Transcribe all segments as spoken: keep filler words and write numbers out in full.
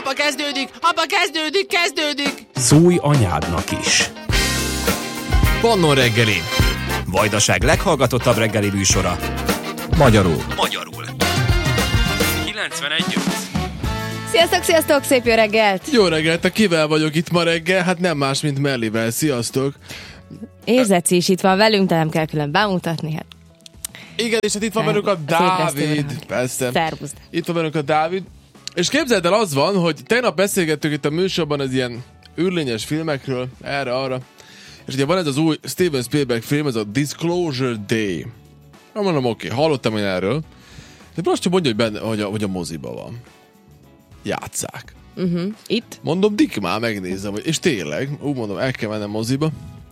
apa kezdődik, apa kezdődik, kezdődik! Szólj anyádnak is. Pannon reggeli. Vajdaság leghallgatottabb reggeli műsora. Magyarul. Magyarul. kilencvenegy. Sziasztok, sziasztok, szép jó reggelt! Jó reggelt, kivel vagyok itt ma reggel? Hát nem más, mint Mellivel. Sziasztok! Érzeci is itt van velünk, de nem kell külön bemutatni. Hát. Igen, és hát itt van velünk a Dávid. Persze. Szervusz. Itt van velünk a Dávid. És képzeld el, az van, hogy tegnap beszélgettünk itt a műsorban az ilyen űrlényes filmekről, erre-arra. És ugye van ez az új Steven Spielberg film, ez a Disclosure Day. Na mondom, oké, okay, hallottam én erről. De most csak mondja, hogy, benne, hogy, a, hogy a moziba van. Játsszák. Uh-huh. Itt? Mondom, Dick már megnézem, és tényleg, úgy mondom, el kell mennem moziba.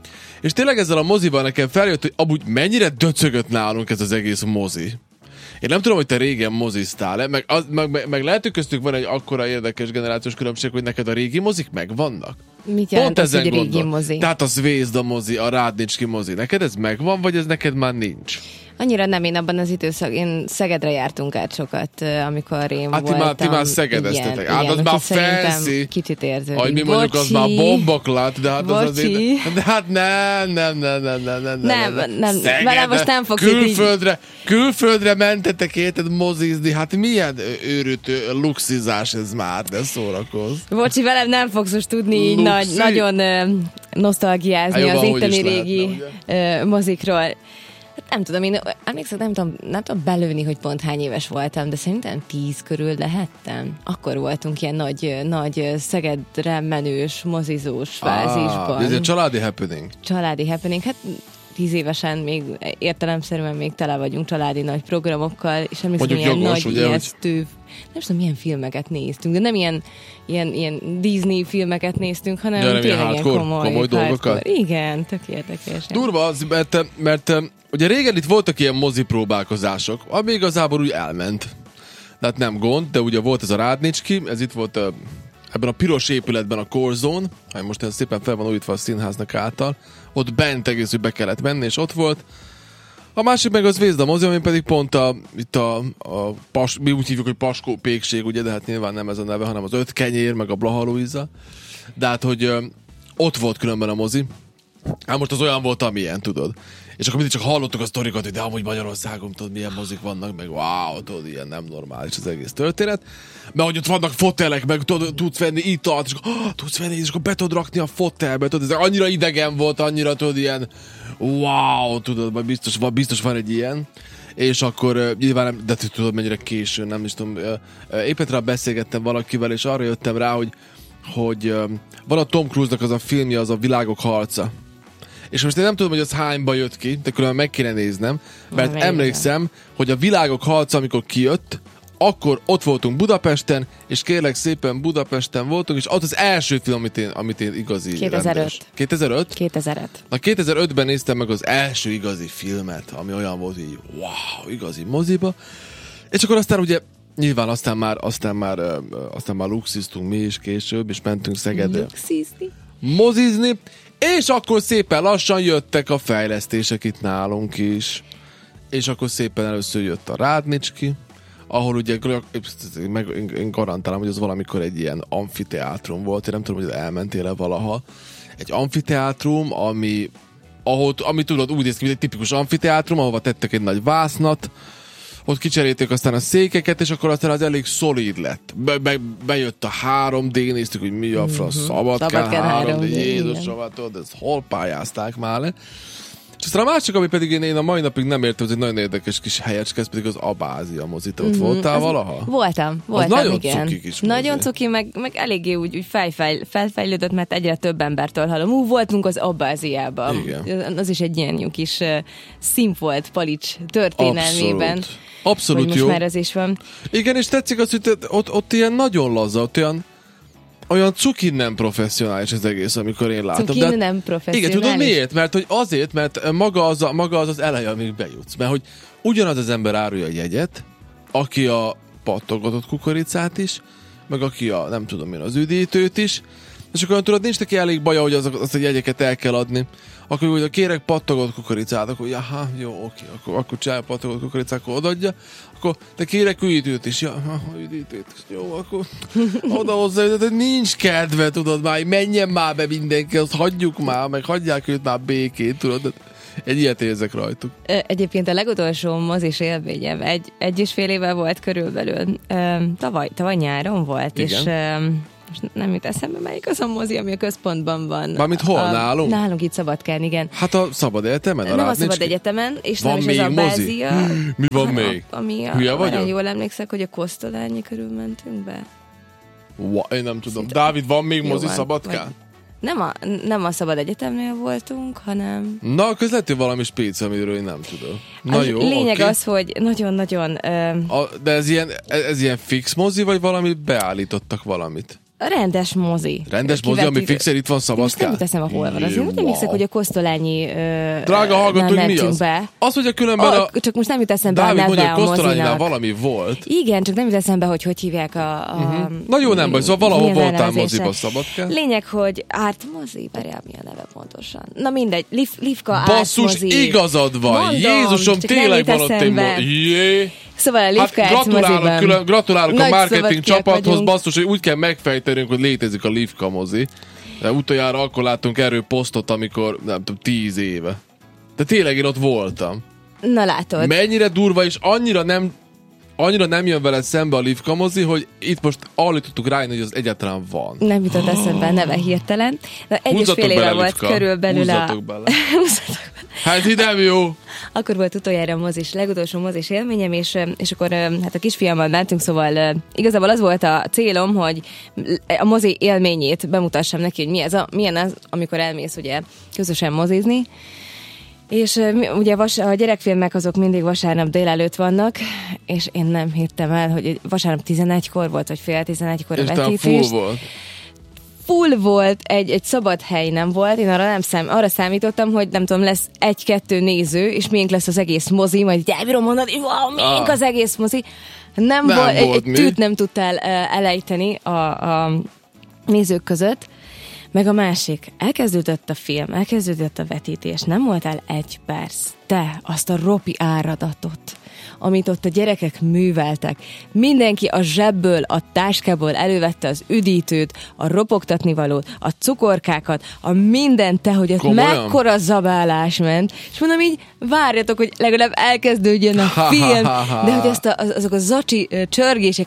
És tényleg ezzel a moziban nekem feljött, hogy amúgy mennyire döcögött nálunk ez az egész mozi. Én nem tudom, hogy te régen moziztál-e, meg, az, meg, meg, meg lehet, hogy köztük van egy akkora érdekes generációs különbség, hogy neked a régi mozik megvannak? Mit jelent Pont az, hogy régi gondol. mozi? Tehát a Zvezda mozi, a Rádnicski mozi. Neked ez megvan, vagy ez neked már nincs? Annyira nem, én abban az időszak, én Szegedre jártunk át sokat, amikor én hát voltam. Hát ti már szegedeztetek. Hát az már fancy. Kicsit érződik. Hogy mi mondjuk, az már bombaklat, de hát az azért... De hát nem, nem, nem, nem, nem, nem, nem, nem, nem. Szeged, vele most nem fogsz külföldre, így... külföldre mentetek érted mozizni, hát milyen őrült luxizás ez már, de szórakozz. Bocsi, velem nem fogsz most tudni így nagy, nagyon uh, nosztalgiázni hát, az itteni régi lehetne, uh, mozikról. Nem tudom, én emlékszem, nem tudom, nem tudom belőni, hogy pont hány éves voltam, de szerintem tíz körül lehettem. Akkor voltunk ilyen nagy, nagy Szegedre menős, mozizós fázisban. Ah, ez egy családi happening. Családi happening, hát tíz évesen még értelemszerűen még tele vagyunk családi nagy programokkal, és emlékszem, ilyen jogos, nagy ijesztő, hogy... nem tudom, milyen filmeket néztünk, de nem ilyen, ilyen, ilyen Disney filmeket néztünk, hanem ja, tényleg ilyen komoly, komoly dolgokat. Igen, tök érdekes. Durva az, mert, mert ugye régen itt voltak ilyen mozi próbálkozások, ami igazából úgy elment. De hát nem gond, de ugye volt ez a Rádnicski, ez itt volt a, ebben a piros épületben a Corzone, ami most szépen fel van újítva a színháznak által, ott bent egész, hogy be kellett menni, és ott volt. A másik meg az Zvezda mozi, ami pedig pont a, itt a, a pas, mi úgy hívjuk, hogy Paskó pékség, ugye, de hát nyilván nem ez a neve, hanem az Öt kenyér, meg a Blaha Luisa. De hát, hogy ö, ott volt különben a mozi. Hát most az olyan volt, amilyen, tudod. És akkor mindig csak hallottuk a sztorikat, hogy de amúgy Magyarországon, tudod, milyen mozik vannak, meg wow, tudod, ilyen nem normális az egész történet. Mert hogy ott vannak fotelek, meg tudod, tudsz venni italt, és akkor oh, tudsz venni, és akkor be tudod rakni a fotelbe, tudod, ez annyira idegen volt, annyira tudod, ilyen wow, tudod, vagy biztos, biztos van egy ilyen. És akkor uh, nyilván nem, de tudod, mennyire későn, nem is tudom, uh, uh, éppen rá beszélgettem valakivel, és arra jöttem rá, hogy, hogy uh, van a Tom Cruise-nak az a filmje, az a Világok harca. És most én nem tudom, hogy az hányba jött ki, de különben meg kéne néznem, mert Na, emlékszem, hogy a Világok harca, amikor kijött, akkor ott voltunk Budapesten, és kérlek szépen Budapesten voltunk, és ott az első film, amit én, amit én igazi kétezer-öt. Rendes. kétezer-öt? kétezer-öt. Na kétezer-ötben néztem meg az első igazi filmet, ami olyan volt, hogy wow, igazi moziba. És akkor aztán ugye nyilván aztán már, aztán már, uh, aztán már luxiztunk mi is később, és mentünk Szegedre Luxizni. mozizni, és akkor szépen lassan jöttek a fejlesztések itt nálunk is. És akkor szépen először jött a Rádnicski, ahol ugye, meg, én garantálom, hogy az valamikor egy ilyen amfiteátrum volt, én nem tudom, hogy elmentél-e valaha. Egy amfiteátrum, ami, ahol, ami tudod, úgy néz ki, mint egy tipikus amfiteátrum, ahova tettek egy nagy vásznat, ott kicserélték aztán a székeket, és akkor aztán az elég szolid lett. Be, be, bejött a három dé, néztük, hogy mi a frasz, mm-hmm. Szabadkán három dé, Jézusom, ezt hol pályázták már le. És aztán a másik, ami pedig én, én a mai napig nem értem, hogy egy nagyon érdekes kis helyecske, ez pedig az Abázia mozi. Te ott mm-hmm. voltál az valaha? Voltam, voltam, az nagyon igen. cuki kis nagyon mozi. cuki, meg, meg eléggé úgy, úgy felfejl, felfejlődött, mert egyre több embertől hallom. Ú, voltunk az Abáziában. Igen. Az is egy ilyen jó kis uh, színfolt Palics történelmében. Abszolút, Abszolút most jó. Már ez is van. Igen, és tetszik az, hogy ott, ott ilyen nagyon laza, ott olyan olyan cukin nem professzionális az egész, amikor én látom. Cukin nem professzionális? Igen, tudod miért? Mert hogy azért, mert maga az, a, maga az az eleje, amíg bejutsz. Mert hogy ugyanaz az ember árulja a jegyet, aki a pattogatott kukoricát is, meg aki a, nem tudom én, az üdítőt is, És akkor tudod, nincs neki elég baja, hogy az, azt a jegyeket el kell adni. Akkor úgy, kérek pattogott kukoricát, akkor jaha, jó, oké, akkor, akkor csinálja pattogott kukoricát, akkor odaadja. Akkor te kérek üdítőt is, ja, üdítőt is, jó, akkor oda hozzá, de nincs kedve, tudod már, menjen már be mindenki, azt hagyjuk már, meg hagyják őt már békét, tudod. Egy ilyet érzek rajtuk. Egyébként a legutolsó mozis élményem egy, egy és fél éve volt körülbelül. Tavaly, tavaly nyáron volt, igen. És most nem jut eszembe, melyik az a mozi, ami a központban van. Mármint hol? A, nálunk? Nálunk itt Szabadkán, igen. Hát a Szabad Egyetemen? A nem a Szabad Egyetemen, és van nem is ez a Bázia. Mi van a, még? Ami a, Hülye vagyok? Jól emlékszek, hogy a Kosztolányi körül mentünk be. Wow, én nem tudom. Szinte. Dávid, van még mozi van, Szabadkán? Vagy... Nem a, nem a Szabad Egyetemnél voltunk, hanem... Na, közlető valami spéc, amiről én nem tudom. Na az jó, lényeg okay. az, hogy nagyon-nagyon... Uh... A, de ez ilyen, ez ilyen fix mozi, vagy valami beállítottak valamit? A rendes mozi. Rendes mozi, ami fixer itt van Szabadkán? Most nem teszem, hol van. Azért úgy emlékszek, hogy a Kosztolányi uh, drága hallgató, hogy mi az? Be. Az, hogy a különben a... a... Csak most nem jut eszembe Dávid a neve mondja, a mozinak. Kosztolánynál valami volt. Igen, csak nem jut eszembe, hogy hogy hívják a... a uh-huh. Na jó, nem baj, szóval valahol voltál moziba Szabadkán. Lényeg, hogy árt mozi, várjál, mi a neve pontosan. Na mindegy, Liv, Livka árt basszus, mozi. igazad van. Mondom, Jézusom, tényleg van ott egy mozi. Szóval a Livka hát gratulálok, külön, gratulálok a marketing csapathoz, vagyunk. Basszus, hogy úgy kell megfejtenünk, hogy létezik a Livka mozi. De utoljára akkor láttunk erről posztot, amikor, nem tudom, tíz éve. De tényleg én ott voltam. Na látod. Mennyire durva, és annyira nem, annyira nem jön veled szembe a Livka mozi, hogy itt most állítottuk rá, hogy az egyáltalán van. Nem jutott eszembe a neve hirtelen. De egy és fél éve volt körülbelül Húzzatok a... bele. Hát így nem jó. Akkor volt utoljára a mozis, legutolsó mozis élményem, és, és akkor hát a kisfiammal mentünk, szóval igazából az volt a célom, hogy a mozi élményét bemutassam neki, hogy mi ez a, milyen az, amikor elmész ugye közösen mozizni. És ugye vas, a gyerekfilmek azok mindig vasárnap délelőtt vannak, és én nem hittem el, hogy vasárnap tizenegykor volt, vagy fél tizenegykor a vetítés. És full volt. Full volt, egy, egy szabad hely nem volt, én arra, nem szám, arra számítottam, hogy nem tudom, lesz egy-kettő néző, és miénk lesz az egész mozi, majd így elbírom mondani, wow, miénk ah. az egész mozi. Nem, nem volt, volt egy, egy tűt nem tudtál uh, elejteni a, a nézők között. Meg a másik, elkezdődött a film, elkezdődött a vetítés, nem voltál egy perc, te azt a ropi áradatot, amit ott a gyerekek műveltek. Mindenki a zsebből, a táskából elővette az üdítőt, a ropogtatnivalót, a cukorkákat, a mindent, te, hogy ott komolyan? Mekkora zabálás ment. És mondom így, várjatok, hogy legalább elkezdődjön a film, de hogy azt a, azok a zacsi csörgések,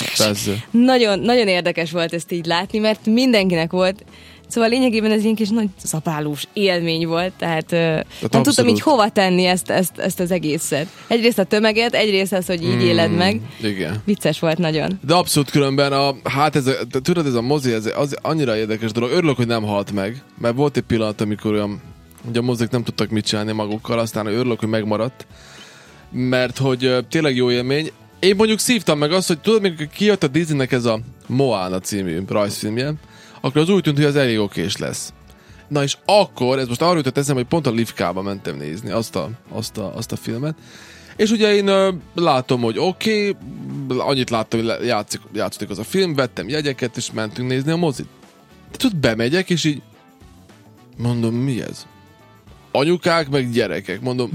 nagyon, nagyon érdekes volt ezt így látni, mert mindenkinek volt. Szóval lényegében ez ilyen kis nagy zabálós élmény volt, tehát, tehát nem abszolút. Tudtam így hova tenni ezt, ezt, ezt az egészet. Egyrészt a tömeget, egyrészt az, hogy így mm, éled meg. Igen. Vicces volt nagyon. De abszolút különben, a, hát ez a, tudod, ez a mozi, ez az annyira érdekes dolog. Örülök, hogy nem halt meg, mert volt egy pillanat, amikor olyan, ugye a mozik nem tudtak mit csinálni magukkal, aztán örülök, hogy megmaradt, mert hogy tényleg jó élmény. Én mondjuk szívtam meg azt, hogy tudod, amikor kijött a Disneynek ez a Moana című rajzfilmje, akkor az úgy tűnt, hogy az elég okés lesz. Na és akkor, ez most arra jutott eszembe, hogy pont a Livkába mentem nézni azt a, azt a, azt a filmet. És ugye én ö, látom, hogy oké, okay, annyit láttam, hogy játszik, játszik az a film, vettem jegyeket, és mentünk nézni a mozit. De tudod, bemegyek, és így mondom, mi ez? Anyukák, meg gyerekek. Mondom,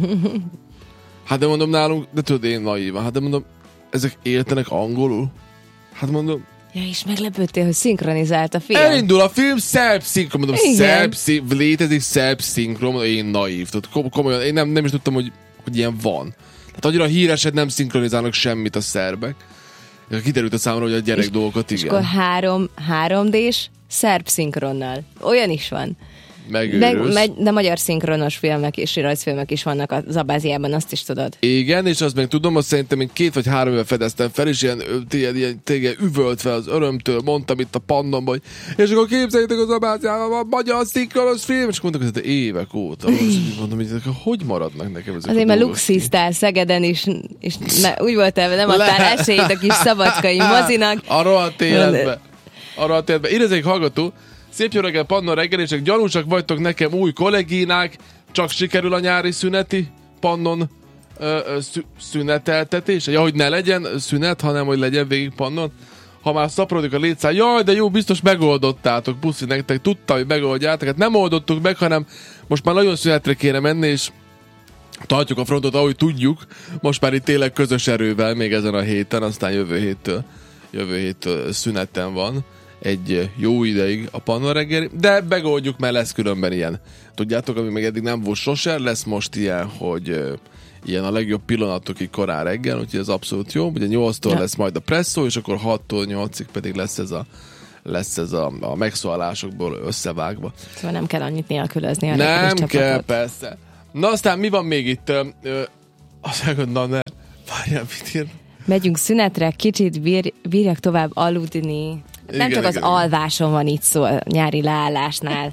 hát de mondom nálunk, de tudod, én naívan, hát de mondom, ezek értenek angolul? Hát mondom, ja, és meglepődtél, hogy szinkronizált a film. Elindul a film, szerb szinkron, mondom, szerb szinkron, létezik szerb szinkron, mondom, én naív, tudod, komolyan, én nem, nem is tudtam, hogy, hogy ilyen van. Tehát annyira híresed nem szinkronizálnak semmit a szerbek. Kiderült a számomra, hogy a gyerek és, dolgokat igen. És akkor három, három dés szerb szinkronnal. Olyan is van. De, de magyar szinkronos filmek és rajzfilmek is vannak a Zabáziában, azt is tudod. Igen, és azt meg tudom, azt szerintem én két vagy három éve fedeztem fel, és ilyen, ilyen, ilyen téged üvöltve az örömtől, mondtam itt a pannomba, hogy és akkor képzeljétek a Zabáziában van magyar szinkronos film, és mondtak, hogy de évek óta. Most mondom, hogy hogy maradnak nekem ezek azért, mert luxisztál Szegeden is, és ne, úgy voltál, nem adtál esélyt a kis szabadkai mozinak. A rohadt életbe. A rohadt életbe. Érdezik hallgató, szép jó reggel, Pannon reggelések, gyanúsak vagytok nekem új kolléginák, csak sikerül a nyári szüneti Pannon ö, ö, szü, szüneteltetése. Ja, hogy ne legyen szünet, hanem hogy legyen végig Pannon. ha már szaporodik a létszám, jaj, de jó, biztos megoldottátok, puszi nektek, tudtam, hogy megoldjátok. Hát nem oldottuk meg, hanem most már nagyon szünetre kéne menni, és tartjuk a frontot, ahogy tudjuk. Most már itt tényleg közös erővel, még ezen a héten, aztán jövő héttől, jövő héttől szüneten van egy jó ideig a Pannon reggeli, de megoldjuk, mert lesz különben ilyen. Tudjátok, ami még eddig nem volt sose, lesz most ilyen, hogy uh, ilyen a legjobb pillanatokig korán reggel, úgyhogy ez abszolút jó. Ugye nyolctól ja. lesz majd a presszó, és akkor hattól nyolcig pedig lesz ez a lesz ez a, a megszólalásokból összevágva. Szóval nem kell annyit nélkülözni a Nem kell, persze. Na aztán mi van még itt? Ö, ö, azt mondom, na ne, várjál, mit ír? Megyünk szünetre, kicsit bír, bírjak tovább aludni. Nem igen, csak az igen, alváson van itt szó, nyári leállásnál.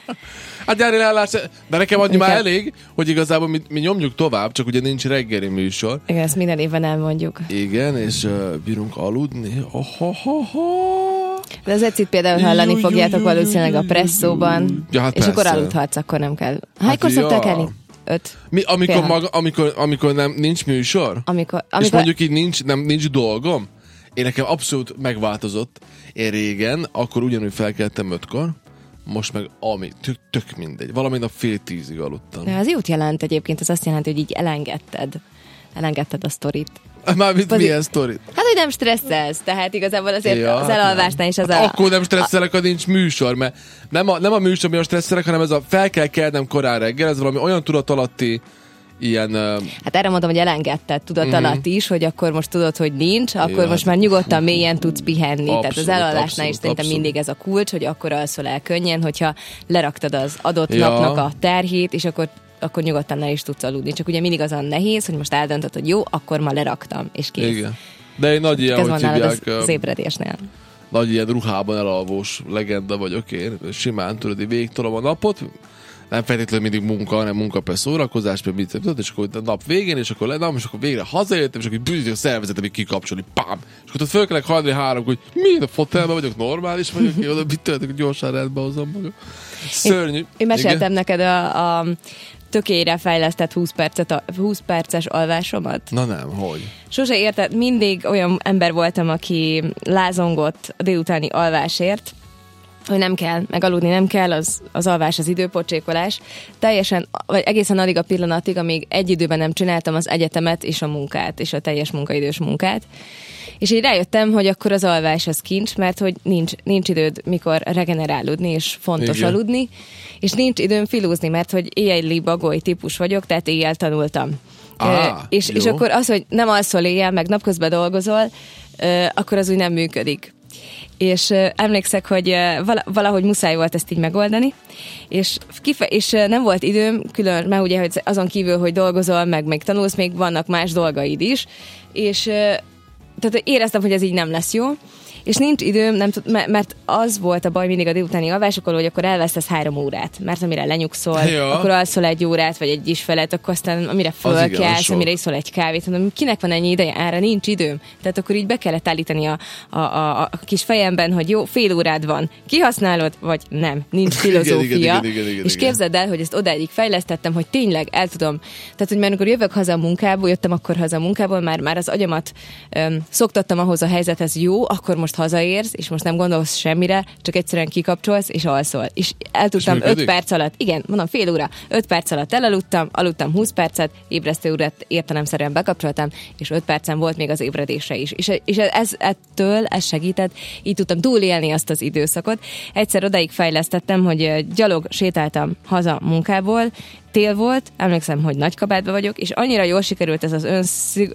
Hát nyári leállás, de nekem annyi már elég, hogy igazából mi, mi nyomjuk tovább, csak ugye nincs reggeli műsor. Igen, ezt minden évben elmondjuk. Igen, és uh, bírunk aludni. Oh, oh, oh, oh. De az ecit például hallani jó, fogjátok jó, valószínűleg jó, a presszóban, ja, hát és persze. Akkor aludhatsz, akkor nem kell. Hánykor hát szoktak elni? Öt. Mi, amikor, maga, amikor, amikor nem, nincs műsor? Amikor, amikor... És mondjuk így nincs, nem, nincs dolgom? Én nekem abszolút megváltozott. Én régen, akkor ugyanúgy felkeltem ötkor, most meg ami, tök, tök mindegy. Valamint a fél tízig aludtam. De az jót jelent egyébként, az azt jelenti, hogy így elengedted. Elengedted a sztorit. Mármint milyen sztorit? Hát, hogy nem stresszelsz, tehát igazából azért ja, az elalvásnál is az hát a... Akkor nem stresszelek, ha nincs műsor, mert nem a, nem a műsor miatt stresszelek, hanem ez a fel kell kelnem korán reggel, ez valami olyan tudatalatti ilyen... Uh... Hát erre mondom, hogy elengedted tudatalatt uh-huh. is, hogy akkor most tudod, hogy nincs, akkor ja. most már nyugodtan mélyen tudsz pihenni. Abszolút, tehát az elalvásnál is szerintem mindig ez a kulcs, hogy akkor alszol el könnyen, hogyha leraktad az adott ja. napnak a terhét, és akkor akkor nyugodtan ne is tudsz aludni. Csak ugye mindig az a nehéz, hogy most eldöntöd, hogy jó, akkor ma leraktam, és kész. Igen. De egy nagy ilyen, hogy hívják... Az, az ébredésnél. Nagy ilyen ruhában elalvós legenda vagyok én. Simán tudod, hogy végigtolom a napot, nem feltétlenül mindig munka, hanem munka per szórakozás, per mit tudod, és akkor a nap végén, és akkor le, és akkor végre hazajöttem, és akkor bűnjük a szervezetem, így kikapcsolni, pám! És akkor föl kellek hajlani három, hogy miért a fotelben vagyok, normális vagyok, én oda mit történik, gyorsan rendbe hozom magam. Szörnyű. Én, én meséltem igen? neked a, a tökére fejlesztett húsz, percet, a húsz perces alvásomat. Na nem, hogy? Sose érted, mindig olyan ember voltam, aki lázongott a délutáni alvásért, hogy nem kell, meg aludni nem kell, az, az alvás, az időpocsékolás. Teljesen, vagy egészen addig a pillanatig, amíg egy időben nem csináltam az egyetemet és a munkát, és a teljes munkaidős munkát. És így rájöttem, hogy akkor az alvás az kincs, mert hogy nincs, nincs időd, mikor regenerálódni, és fontos igen. aludni, és nincs időm filózni, mert hogy éjjeli bagoly típus vagyok, tehát éjjel tanultam. Ah, és, és akkor az, hogy nem alszol éjjel, meg napközben dolgozol, akkor az úgy nem működik. És uh, emlékszek, hogy uh, valahogy muszáj volt ezt így megoldani, és, kife- és uh, nem volt időm, külön, mert ugye hogy azon kívül, hogy dolgozol, meg még tanulsz, még vannak más dolgaid is, és uh, tehát éreztem, hogy ez így nem lesz jó, és nincs időm, nem tud, mert az volt a baj mindig a délutáni alvásokon, hogy akkor elvesztesz három órát, mert amire lenyugszol, ja. akkor alszol egy órát, vagy egy is felet, akkor aztán amire fölkelsz, amire iszol egy kávét, mondom, kinek van ennyi ideje, erre nincs időm. Tehát akkor így be kellett állítani a, a, a, a kis fejemben, hogy jó, fél órád van, kihasználod, vagy nem, nincs filozófia. igen, igen, igen, igen, igen, és képzeld el, hogy ezt odáig fejlesztettem, hogy tényleg el tudom, tehát hogy már amikor jövök haza a munkából, jöttem akkor haza a munkából, már, már az agyamat öm, szoktattam ahhoz a helyzethez, jó, akkor most hazaérsz, és most nem gondolsz semmire, csak egyszerűen kikapcsolsz, és alszol. És el tudtam öt perc alatt, igen, mondom, fél óra, öt perc alatt elaludtam, aludtam húsz percet, ébresztő órát értelemszerűen bekapcsoltam, és öt percen volt még az ébredésre is. És, és ez ettől, ez segített, így tudtam túlélni azt az időszakot. Egyszer odáig fejlesztettem, hogy gyalog sétáltam haza munkából, tél volt, emlékszem, hogy nagykabátban vagyok, és annyira jól sikerült ez az önszig...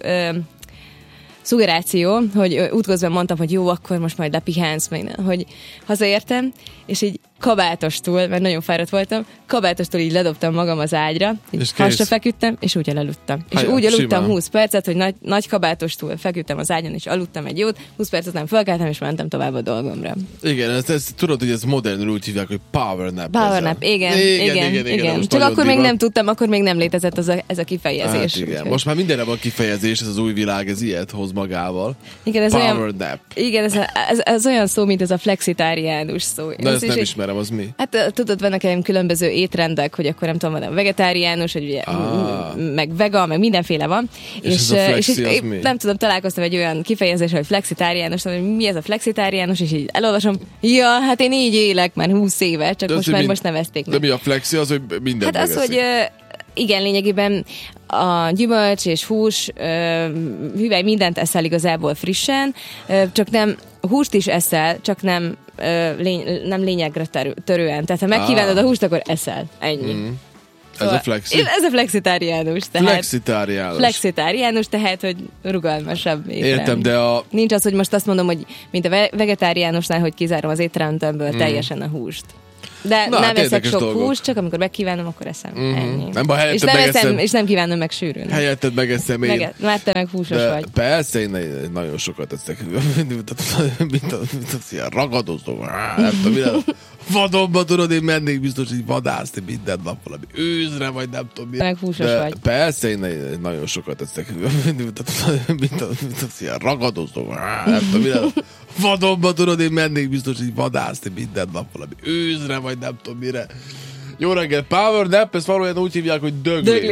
szugeráció, hogy útközben mondtam, hogy jó, akkor most majd lepihensz, meg, hogy hazaértem, és így kabátostul, mert nagyon fáradt voltam, kabátostul így ledobtam magam az ágyra, így hasra feküdtem, és úgy elaludtam. És Hajjá, úgy aludtam simán. húsz percet, hogy nagy, nagy kabátostul feküdtem az ágyon, és aludtam egy jót, húsz percet után felkeltem, és mentem tovább a dolgomra. Igen, ez, ez, tudod, hogy ez modernül úgy hívják, hogy power nap. Power nap, igen, igen, igen. igen, igen, igen. Csak akkor még nem tudtam, akkor még nem létezett az a, ez a kifejezés. Hát igen. Most már mindenre van kifejezés, ez az új világ, ez ilyet hoz magával. Igen, ez power olyan, nap. Igen, ez, ez, ez olyan szó, mint ez a flexitáriánus szó. Na, ezt nem is, ismerem, az mi? Hát tudod, vannak ilyen különböző étrendek, hogy akkor nem tudom, van vegetáriánus, hogy ugye, ah. meg vega, meg mindenféle van. És, és, és, és, és nem tudom, találkoztam egy olyan kifejezéssel, hogy flexitáriánus, hogy mi ez a flexitáriánus, és így elolvasom, ja, hát én így élek már húsz éve, csak de most már mind, most nevezték meg. De mi a flexi? Az, hogy mindent Hát az, hogy igen, lényegében a gyümölcs és hús, hüvely mindent eszel igazából frissen, csak nem, húst is eszel, csak nem, lény, nem lényegre törően. Tehát ha megkívánod ah. a húst, akkor eszel. Ennyi. Mm. Szóval, ez a flexi? Ez a flexitáriánus. Tehát, flexitáriánus. Flexitáriánus, tehát, hogy rugalmasabb étrend. Értem, de a... Nincs az, hogy most azt mondom, hogy mint a vegetáriánusnál, hogy kizárom az étrendemből mm. teljesen a húst. De na, nem hát eszek sok dolgok. Húst, csak amikor megkívánom, akkor eszem. Mm-hmm. Ennyi. Nem, ha és, nem eszem, és nem kívánom meg sűrűn. Helyetted megeszem én. Mege- Mert te meg húsos de vagy. Persze, én nagyon sokat eszek. mint az ilyen ragadozó. Nem tudom, mire. Vadonba tudod, én mennék biztos, hogy vadászni minden nap valami őzre, vagy nem tudom mi. Meg húsos de vagy. Persze, én nagyon sokat eszek. mint az ilyen ragadozó. Nem tudom, mire. Vadonba tudod, én mennék biztos, hogy vadászni minden nap valami őzre, vagy nem tudom mire. Jó reggel, power nap, ezt valójában úgy hívják, hogy döglés.